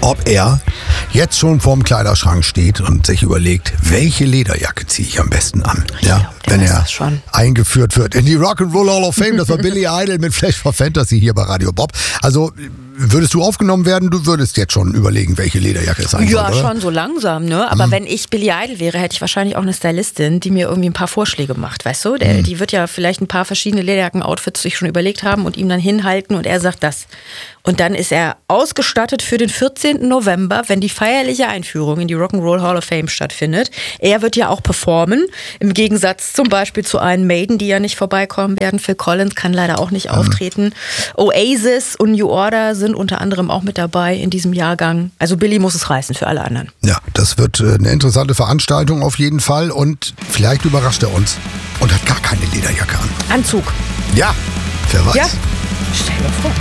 ob er jetzt schon vorm Kleiderschrank steht und sich überlegt, welche Lederjacke ziehe ich am besten an. Ja, wenn er eingeführt wird in die Rock'n'Roll Hall of Fame. Das war Billy Idol mit Flash for Fantasy hier bei Radio Bob. Also würdest du aufgenommen werden, du würdest jetzt schon überlegen, welche Lederjacke es sein soll, oder? Ja, schon so langsam, ne? Aber wenn ich Billy Idol wäre, hätte ich wahrscheinlich auch eine Stylistin, die mir irgendwie ein paar Vorschläge macht, weißt du? Die wird ja vielleicht ein paar verschiedene Lederjacken-Outfits sich schon überlegt haben und ihm dann hinhalten und er sagt das. Und dann ist er ausgestattet für den 14. November, wenn die feierliche Einführung in die Rock'n'Roll Hall of Fame stattfindet. Er wird ja auch performen, im Gegensatz zum Beispiel zu Iron Maiden, die ja nicht vorbeikommen werden. Phil Collins kann leider auch nicht auftreten. Oasis und New Order sind unter anderem auch mit dabei in diesem Jahrgang. Also Billy muss es reißen für alle anderen. Ja, das wird eine interessante Veranstaltung auf jeden Fall und vielleicht überrascht er uns und hat gar keine Lederjacke an. Anzug. Ja, wer weiß. Ja, stell dir vor.